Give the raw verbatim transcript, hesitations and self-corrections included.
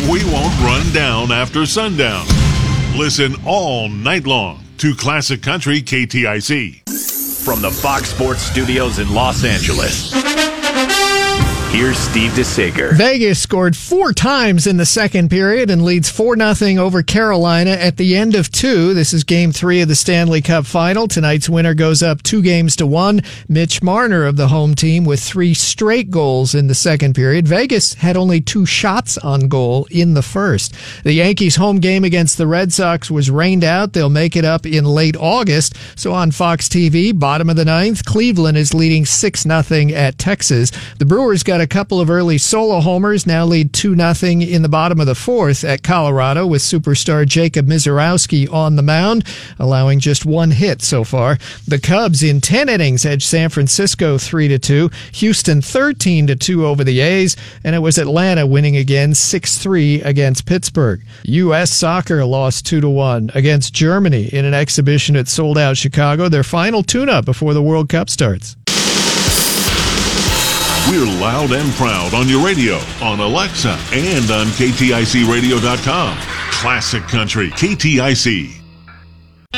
We won't run down after sundown. Listen all night long to Classic Country K T I C. From the Fox Sports Studios in Los Angeles, here's Steve DeSager. Vegas scored four times in the second period and leads four nothing over Carolina at the end of two. This is game three of the Stanley Cup final. Tonight's winner goes up two games to one. Mitch Marner of the home team with three straight goals in the second period. Vegas had only two shots on goal in the first. The Yankees' home game against the Red Sox was rained out. They'll make it up in late August. So on Fox T V, bottom of the ninth, Cleveland is leading six nothing at Texas. The Brewers got a couple of early solo homers, now lead two nothing in the bottom of the fourth at Colorado with superstar Jacob Misiorowski on the mound, allowing just one hit so far. The Cubs in ten innings edged San Francisco three to two, Houston thirteen to two over the A's, and it was Atlanta winning again six three against Pittsburgh. U S Soccer lost two to one against Germany in an exhibition at sold-out Chicago, their final tune-up before the World Cup starts. We're loud and proud on your radio, on Alexa, and on K T I C radio dot com. Classic Country K T I C.